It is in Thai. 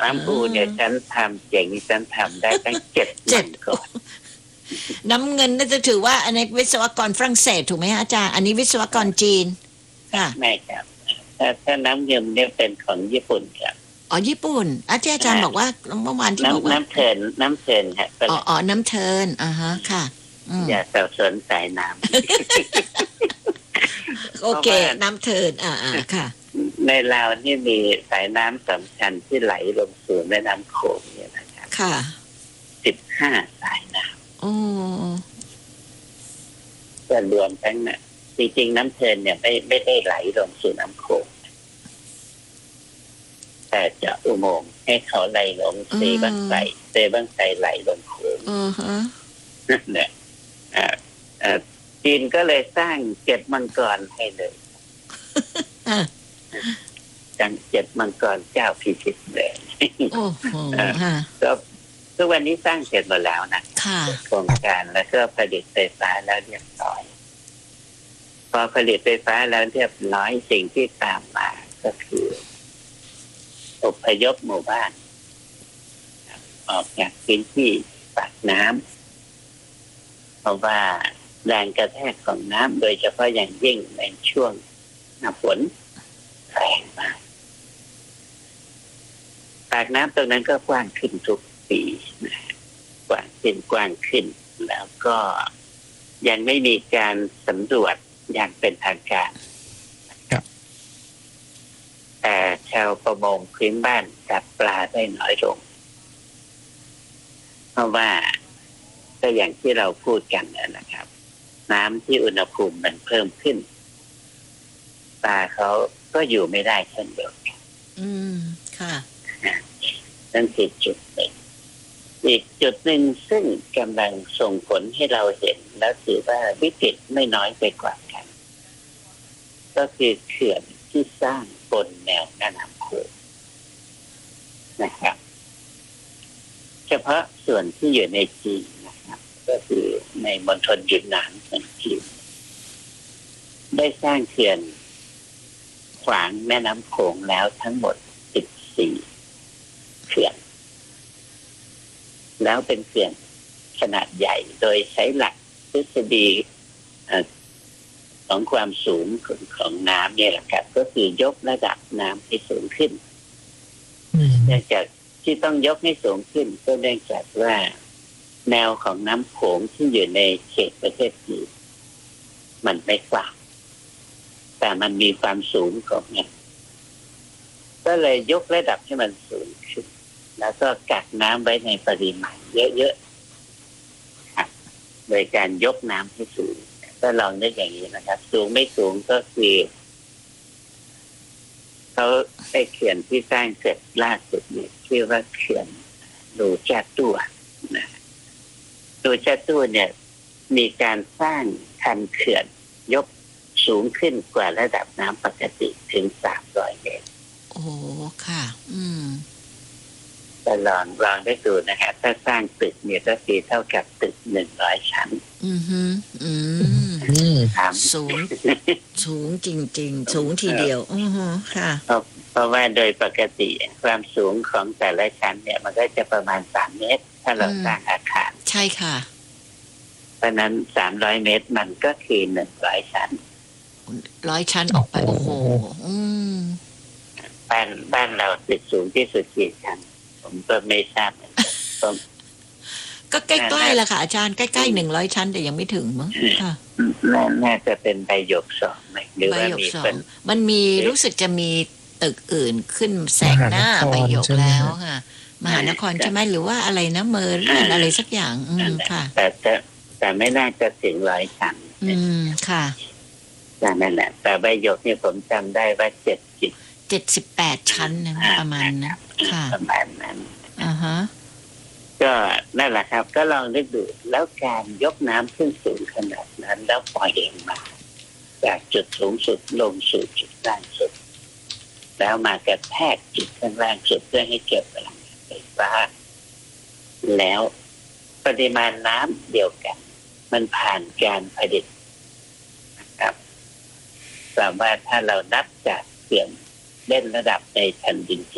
น้ำอูเนี่ยฉันทำเจ๋งฉันทำได้ตั้ง7 วันก่อนน้ำเงินน่าจะถือว่าอันนี้วิศวกรฝรั่งเศสถูกไหมฮะอาจารย์อันนี้วิศวกรจีนค่ะไม่ครับถ้าน้ำเงินเนี่ยเป็นของญี่ปุ่นครับอ๋อญี่ปุ่นอาจารย์บอกว่าเมื่อวานที่บอกว่าน้ำเทินฮะอ๋อน้ำเทินฮะค่ะอย่าสับสนสายน้ำโอเคน้ำเทินค่ะในลาวนี่มีสายน้ำสำคัญที่ไหลลงสู่แม่น้ำโขงเนี่ยนะครับค่ะ 15 สายน้ำโอ้จะรวมทั้งนั้นจริงๆน้ำเทินเนี่ยไม่ได้ไหลลงสู่น้ำโขงแต่จะอุโมงค์ให้เขาไหลลงเซบังไซไหลลงโขงนั่นแหละจีนก็เลยสร้าง7 มังกรให้เลยจัง7 มังกรเจ้าพิชิตเลยก็ทุกวันนี้สร้างเสร็จหมดแล้วนะโครงการแล้วก็ผลิตไฟฟ้าแล้วเรียบร้อยพอผลิตไฟฟ้าแล้วเรียบร้อยสิ่งที่ตามมาก็คืออพยพหมู่บ้านออกจากพื้นที่ปากน้ำเพราะว่าแรงกระแทกของน้ำโดยเฉพาะอย่างยิ่งในช่วงหน้าฝนแรงมากปากน้ำตรงนั้นก็กว้างขึ้นทุกปีกว้างขึ้นแล้วก็ยังไม่มีการสำรวจอย่างเป็นทางการแต่ชาวประมงพื้นบ้านจับปลาได้น้อยลงเพราะว่าก็อย่างที่เราพูดกันนะครับน้ำที่อุณหภูมิมันเพิ่มขึ้นปลาเขาก็อยู่ไม่ได้เช่นเดียวกันค่ะนั่นคือจุดหนึ่งอีกจุดหนึ่งซึ่งกำลังส่งผลให้เราเห็นแล้วถือว่าวิกฤตไม่น้อยไปกว่ากันก็คือเขื่อนที่สร้างบนแนวแม่น้ำโขงนะครับเฉพาะส่วนที่อยู่ในจีนนะครับก็คือในมณฑลยุนนานของจีนได้สร้างเขื่อนขวางแม่น้ำโขงแล้วทั้งหมด14 เขื่อนแล้วเป็นเขื่อนขนาดใหญ่โดยใช้หลักทฤษฎีของความสูงของน้ำเนี่ยแหละครับก็คือยกระดับน้ำให้สูงขึ้นเนื่องจากที่ต้องยกให้สูงขึ้นก็เนื่องจากว่าแนวของน้ำโขงที่อยู่ในเขตประเทศจีนมันไม่กว้างแต่มันมีความสูงของมันก็เลยยกระดับให้มันสูงขึ้นแล้วก็กักน้ำไว้ในปริมาณเยอะๆครับโดยการยกน้ำให้สูงก็ลองนึกอย่างนี้นะครับสูงไม่สูงก็คือเขาได้เขื่อนที่สร้างเสร็จล่าสุดเนี่ยชื่อว่าเขื่อนดูแจตัวนะดูแจตัวเนี่ยมีการสร้างคันเขื่อนยกสูงขึ้นกว่าระดับน้ำปกติถึง300 เมตรโอ้ค่ะแต่ลองได้ดูนะฮะถ้าสร้างตึกเนี่ยก็คือเท่ากับตึก100 ชั้นสูงจริงๆสูงทีเดียวค่ะเพราะว่าโดยปกติความสูงของแต่ละชั้นเนี่ยมันก็จะประมาณ3 เมตรถ้าเราสร้างอาคารใช่ค่ะเพราะนั้น300 เมตรมันก็คือ100 ชั้น 100 ชั้นออกไปโอ้โหบ้านเราตึกสูงที่สุดกี่ชั้นผมก็ไม่ทราบก็ใกล้ๆแหละค่ะอาจารย์ใกล้ๆ100 ชั้นแต่ยังไม่ถึงมั้งค่ะน่าจะเป็นใบหยก2หรือว่ามีมันมีรู้สึกจะมีตึกอื่นขึ้นแซงหน้าใบหยกแล้วค่ะมหานครใช่ไหมหรือว่าอะไรนะเมอร์อะไรสักอย่างค่ะแต่ไม่น่าจะถึง100 ชั้นค่ะนั่นแหละแต่ใบหยกเนี่ยผมจำได้ว่า 78 ชั้นนะประมาณนั้นค่ะประมาณนั้นก็นั่นแหละครับก็ลองนึกดูแล้วการยกน้ำขึ้นสูงขนาดนั้นแล้วปล่อยเองมาจากจุดสูงสุดลงสู่จุดล่างสุดแล้วมากระแทกจุดข้างล่างสุดเพื่อให้เกิดพลังงานไฟฟ้าแล้วปริมาณน้ำเดียวกันมันผ่านการผลิตนะครับแต่ว่าถ้าเรานับจากเขื่อนเล่นระดับในแผ่นดิน